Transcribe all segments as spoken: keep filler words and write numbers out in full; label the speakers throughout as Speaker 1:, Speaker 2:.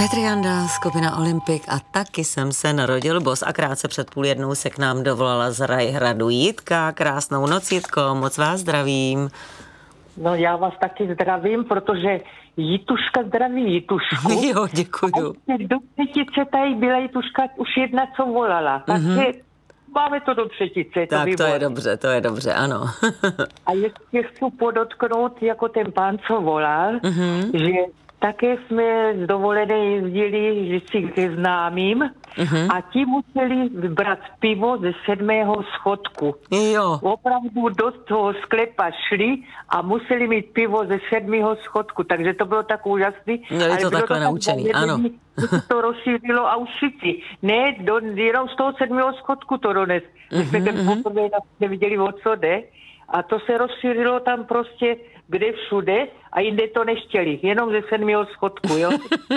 Speaker 1: Petr Janda, skupina Olympik a Taky jsem se narodil bos a krátce před půl jednou se k nám dovolala z Rajhradu Jitka. Krásnou noc, Jitko, moc vás zdravím.
Speaker 2: No já vás taky zdravím, protože Jituška zdraví Jitušku.
Speaker 1: Jo, děkuju.
Speaker 2: A do třetice tady byla Jituška už jedna, co volala. Takže mm-hmm. máme to do třetice.
Speaker 1: Tak
Speaker 2: to,
Speaker 1: to je dobře, to je dobře, ano.
Speaker 2: A ještě chci podotknout, jako ten pán, co volal, mm-hmm. že také jsme z dovolené jezdili vždycky k známým uh-huh. a ti museli vybrat pivo ze sedmého schodku.
Speaker 1: Jo.
Speaker 2: Opravdu do toho sklepa šli a museli mít pivo ze sedmého schodku, takže to bylo tak úžasný.
Speaker 1: Měli to takhle to naučený, tak ano.
Speaker 2: To rozšířilo a už všichni. Ne, do, jenom z toho sedmého schodku to dones. My jsme ten poprvé neviděli, o co jde. A to se rozšířilo tam prostě kde všude a jinde to nechtěli. Jenom ze sedmého schodku, jo.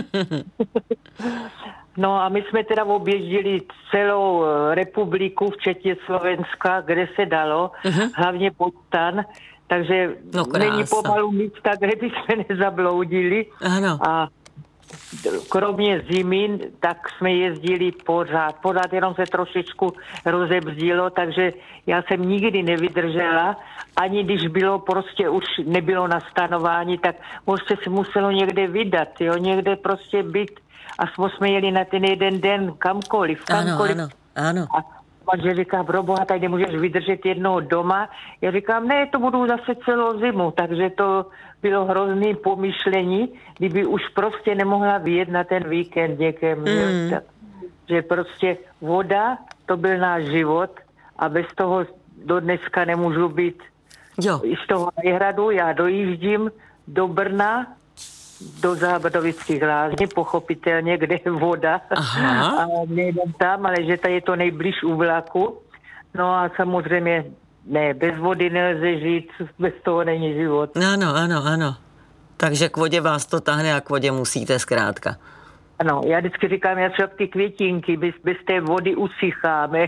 Speaker 2: No a my jsme teda objezdili celou republiku, včetně Slovenska, kde se dalo, uh-huh. hlavně Podstan, takže
Speaker 1: no,
Speaker 2: není pomalu místa, kde by jsme nezabloudili.
Speaker 1: Ano.
Speaker 2: A kromě zimy, tak jsme jezdili pořád. Pořád jenom se trošičku rozebzdilo, takže já jsem nikdy nevydržela. Ani když bylo prostě už nebylo na stanování, tak prostě se muselo někde vydat, jo, někde prostě být. A jsme jeli na ten jeden den kamkoliv, kamkoliv.
Speaker 1: Ano, ano, ano.
Speaker 2: A manžel říká, pro boha, tady nemůžeš vydržet jednoho doma. Já říkám, ne, to budu zase celou zimu, takže to bylo hrozný pomyšlení, kdyby už prostě nemohla vyjet na ten víkend někam. Mm. Tak, že prostě voda, to byl náš život a bez toho do dneska nemůžu být.
Speaker 1: Jo.
Speaker 2: Z toho Rajhradu já dojíždím do Brna, do Zábrodovických lázní, pochopitelně, kde je voda.
Speaker 1: Aha.
Speaker 2: A nejdem tam, ale že tady je to nejblíž u vlaku. No a samozřejmě ne, bez vody nelze žít, bez toho není život.
Speaker 1: Ano, ano, ano. Takže k vodě vás to tahne a k vodě musíte zkrátka.
Speaker 2: Ano, já vždycky říkám, já třeba ty květinky, bez, bez té vody usycháme.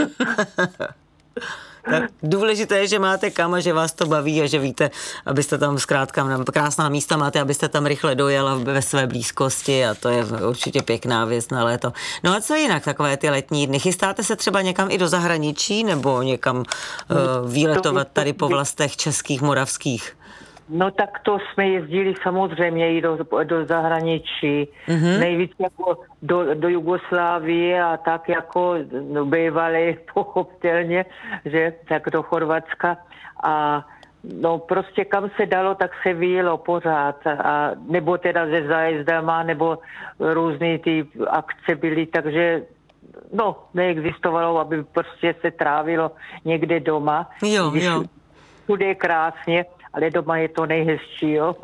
Speaker 1: Tak důležité je, že máte kam a že vás to baví a že víte, abyste tam zkrátka krásná místa máte, abyste tam rychle dojela ve své blízkosti a to je určitě pěkná věc na léto. No a co jinak takové ty letní dny? Chystáte se třeba někam i do zahraničí nebo někam uh, výletovat tady po vlastech českých, moravských?
Speaker 2: No tak to jsme jezdili samozřejmě i do, do zahraničí, mm-hmm. nejvíc jako do, do Jugoslávie a tak jako no, bývalé pochopitelně, že tak do Chorvatska a no prostě kam se dalo, tak se vyjelo pořád a nebo teda se zájezdama, nebo různý ty akce byly, takže no neexistovalo, aby prostě se trávilo někde doma.
Speaker 1: Jo, jo.
Speaker 2: Všude je krásně, ale doma je to nejhezčí, jo.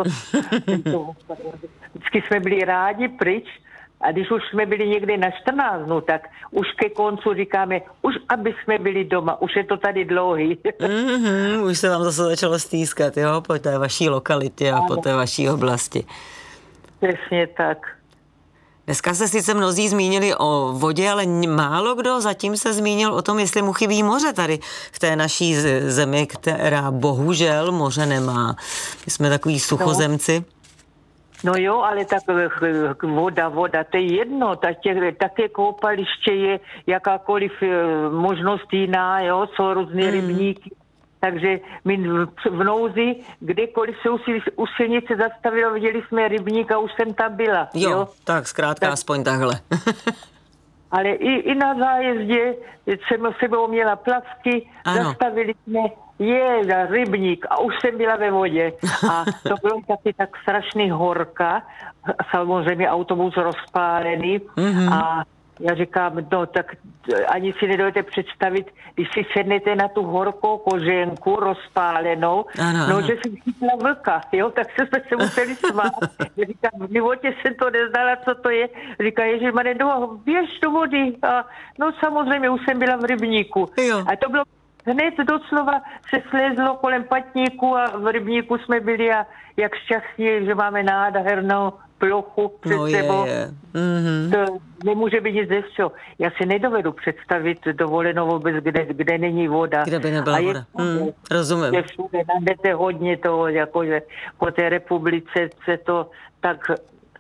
Speaker 2: Vždycky jsme byli rádi pryč a když už jsme byli někde na čtrnáct dnů, tak už ke koncu říkáme, už aby jsme byli doma, už je to tady dlouhý.
Speaker 1: Mm-hmm, už se vám zase začalo stýskat, jo, po té vaší lokalitě a ano. po té vaší oblasti.
Speaker 2: Přesně tak.
Speaker 1: Dneska se sice mnozí zmínili o vodě, ale málo kdo zatím se zmínil o tom, jestli mu chybí moře tady v té naší zemi, která bohužel moře nemá. My jsme takový suchozemci.
Speaker 2: No, no jo, ale tak voda, voda, to je jedno. Také, také koupaliště je jakákoliv možnost jiná, jo, jsou různé mm. rybníky. Takže my v nouzi, kdekoliv se u silnice zastavilo, viděli jsme rybník a už jsem tam byla.
Speaker 1: Jo,
Speaker 2: jo?
Speaker 1: tak zkrátka tak, aspoň takhle.
Speaker 2: Ale i, i na zájezdě jsem s sebou měla plavky, ano. Zastavili jsme, je rybník a už jsem byla ve vodě. A to bylo taky tak strašný horka, samozřejmě autobus rozpálený mm-hmm. a já říkám, no tak ani si nedovedete představit, když si sednete na tu horkou koženku rozpálenou,
Speaker 1: ano,
Speaker 2: no
Speaker 1: ano.
Speaker 2: že jsem chytla vlka, jo, tak se jsme se museli smát. Já říkám, v životě jsem to neznala, co to je. Říká, ježišmane, no, běž do vody. A no samozřejmě, už jsem byla v rybníku.
Speaker 1: Jo.
Speaker 2: A to bylo hned doslova se slezlo kolem patníku a v rybníku jsme byli a jak šťastní, že máme nádhernou plochu před
Speaker 1: no
Speaker 2: sebou.
Speaker 1: Je, je. Mm-hmm.
Speaker 2: To nemůže být nic lepšího. Já si nedovedu představit dovolenou vůbec, kde, kde není voda.
Speaker 1: Kde by nebyla
Speaker 2: a
Speaker 1: voda.
Speaker 2: Je,
Speaker 1: mm, rozumím.
Speaker 2: Je všude, najdete hodně toho, jakože po té republice se to tak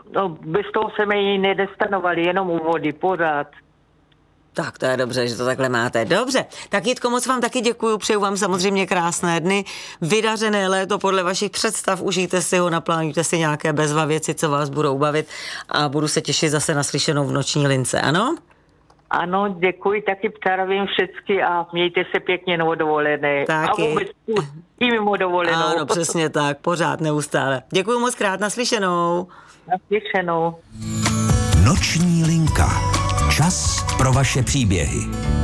Speaker 2: No, bez toho jsme ji nedostanovali, jenom u vody, pořád.
Speaker 1: Tak to je dobře, že to takhle máte. Dobře, tak Jitko, moc vám taky děkuju, přeju vám samozřejmě krásné dny, vydařené léto podle vašich představ, užijte si ho, naplánujte si nějaké bezva věci, co vás budou bavit a budu se těšit zase na slyšenou v Noční lince, ano?
Speaker 2: Ano, děkuji, taky zdravím všechny a mějte se pěkně na dovolené.
Speaker 1: Taky.
Speaker 2: A vůbec i mimo dovolenou.
Speaker 1: Ano, přesně tak, pořád, neustále. Děkuju moc krát, naslyšenou.
Speaker 2: Naslyšenou.
Speaker 3: Noční linka. Čas pro vaše příběhy.